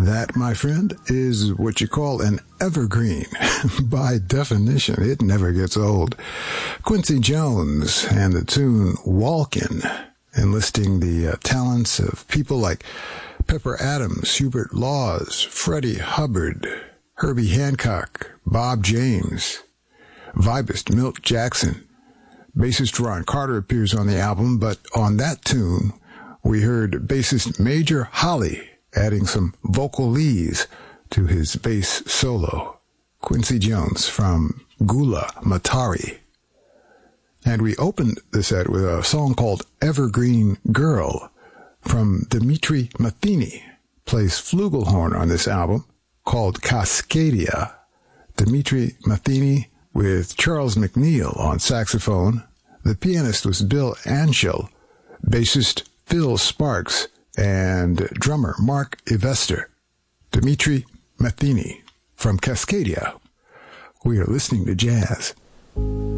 That, my friend, is what you call an evergreen. By definition, it never gets old. Quincy Jones and the tune Walkin', enlisting the talents of people like Pepper Adams, Hubert Laws, Freddie Hubbard, Herbie Hancock, Bob James, vibist Milt Jackson. Bassist Ron Carter appears on the album, but on that tune, we heard bassist Major Holly adding some vocalese to his bass solo. Quincy Jones from Gula Matari. And we opened the set with a song called Evergreen Girl from Dimitri Matheny. Plays flugelhorn on this album called Cascadia. Dimitri Matheny with Charles McNeil on saxophone. The pianist was Bill Anschel, bassist Phil Sparks, and drummer Mark Evester. Dimitri Matheny from Cascadia. We are listening to jazz.